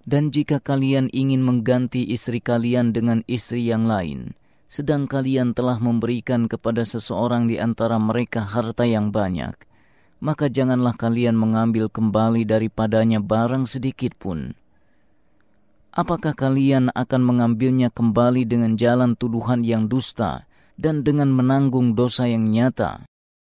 Dan jika kalian ingin mengganti istri kalian dengan istri yang lain, sedang kalian telah memberikan kepada seseorang di antara mereka harta yang banyak, maka janganlah kalian mengambil kembali daripadanya barang sedikit pun. Apakah kalian akan mengambilnya kembali dengan jalan tuduhan yang dusta dan dengan menanggung dosa yang nyata?